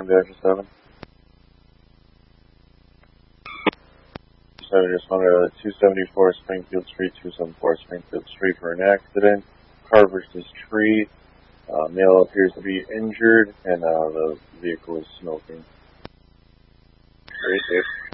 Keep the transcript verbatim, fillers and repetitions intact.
respond to Extra seven. seven responded to two seventy-four Springfield Street, two seventy-four Springfield Street for an accident. Car versus tree. Uh, male appears to be injured, and uh, the vehicle is smoking. Very safe.